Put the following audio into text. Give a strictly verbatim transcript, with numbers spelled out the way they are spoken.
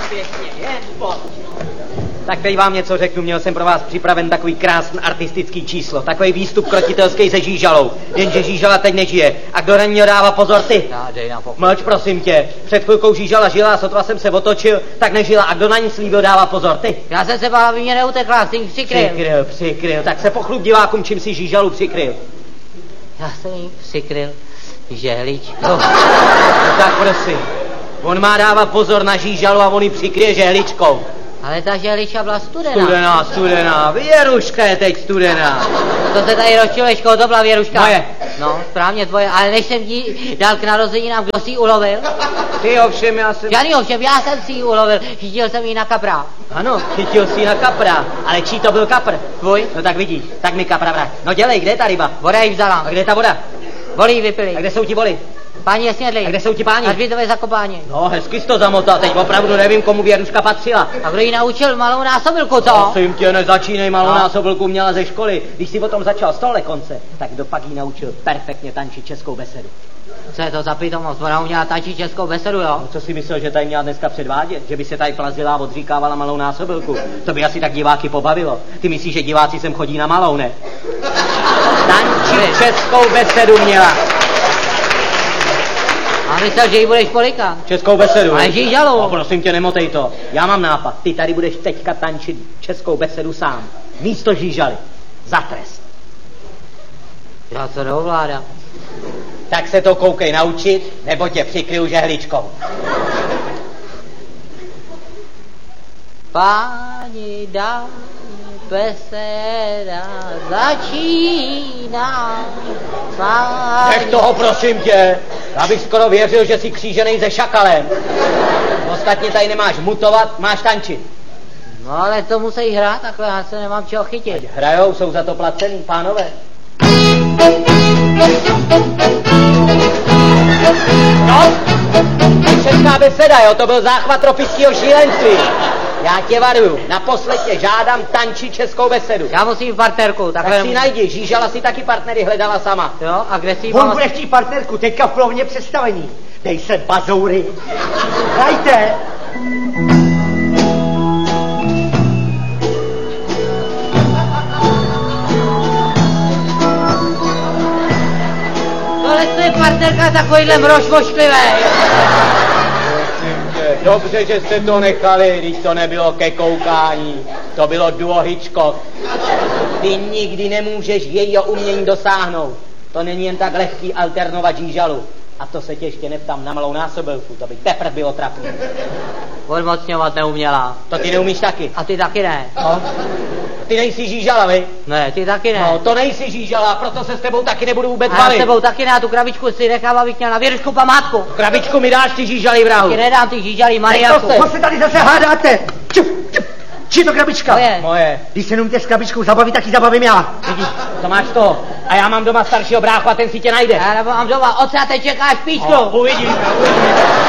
pěkně, je? Pojď. Tak teď vám něco řeknu, měl jsem pro vás připraven takový krásný artistický číslo, takový výstup krotitelský se Žížalou, jenže Žížala teď nežije. A kdo na něj dává pozor, ty? Já, dej nám pokoj. Mlč, prosím tě, před chvilkou Žížala žila a sotva jsem se otočil, tak nežila. A kdo na ní slíbil, dává pozor, ty? Já jsem se bál, aby mě neutekla, jsem ji přikryl. Přikryl, přikryl, tak se pochlup divákům, čím si Žížalu přikryl. Já jsem ji přikryl žehličkou. No, tak prosím, on má dávat pozor na Žížalu a on ji přikryje žehličkou. Ale ta žehlička byla studená. Studená, studená, věruška je teď studená. To se tady rozčilečkou, to byla věruška. Moje. No, správně tvoje, ale než jsem ti dal k narozeninám, kdo si ji ulovil? Ty ovšem, já jsem... Žádný ovšem, já jsem si ji ulovil, chytil jsem ji na kapra. Ano, chytil si ji na kapra, ale čí to byl kapr? Tvůj? No tak vidíš, tak mi kapra vrát. No dělej, kde je ta ryba? Voda ji vzala. A kde je ta voda? Voli ji vypili. A kde jsou ti voli? Páni je snědli. A kde jsou ti páni? Na hřbitově zakopáni. No, hezky jsi to zamotal, teď opravdu nevím, komu věruška patřila. A kdo ji naučil malou násobilku, co? Prosím tě, nezačínej, malou No. násobilku měla ze školy. Když si o tom začal z tohle konce, tak kdo pak jí naučil perfektně tančit českou besedu. Co je to za pitomost? Ona uměla tančit českou besedu, jo? No, co si myslel, že tady měla dneska předvádět? Že by se tady plazila a odříkávala malou násobilku? To by asi tak diváky pobavilo. Ty myslíš, že diváci sem chodí na malou, ne? Tančit českou besedu měla. A myslel, že ji budeš polikat. Českou besedu. Ale Žížalu. No, prosím tě, nemotej to. Já mám nápad. Ty tady budeš teďka tančit českou besedu sám. Místo Žížaly. Za trest. Já to neovládám. Tak se to koukej naučit, nebo tě přikryju žehličkou. Páni, dámy, beseda začíná. Páni... Nech toho, prosím tě. Já bych skoro věřil, že jsi kříženej se šakalem. Ostatně tady nemáš mutovat, máš tančit. No ale to musí hrát takhle, já se nemám čeho chytit. Hrajou, jsou za to placený, pánové. No, česká beseda, jo, to byl záchvat tropického šílenství. Já tě varuju, naposled tě žádám tančit českou besedu. Já musím partnerku, takhle... Tak si najdi, Žížala si taky partnery hledala sama. Jo, a kde si ji On mám... bude chtít partnerku, teďka v plovně představení. Dej se bazoury. Hrajte. Tohle to je partnerka takovýhle mrož vošklivej. Dobře, že jste to nechali, když to nebylo ke koukání. To bylo duo Hitchcock. Ty nikdy nemůžeš jejího umění dosáhnout. To není jen tak lehký alternovat Žížalu. A to se tě ještě neptám na malou násobilku, to by teprve bylo trapný. Odmocňovat neuměla. To ty neumíš taky. A ty taky ne. No. Ty nejsi Žížala, vy? Ne, ty taky ne. No, to nejsi Žížala, proto se s tebou taky nebudu vůbec A já s bavit. tebou taky ne, a tu krabičku si nechám, abych měl na věrušku památku. Krabičku mi dáš, ty Žížali vrahu. Ti nedám, ty žížalí Mariaku. Nech to Co se tady zase hádáte? Čup, čup. Či je to krabička? To je. Moje. Když se neumíte s krabičkou zabavit, tak ji zabavím já. Vidíš, to máš to. A já mám doma staršího bráchu a ten si tě najde. Já nebo mám doma, odsud teď čekáš píčku. No, uvidíme, uvidíme.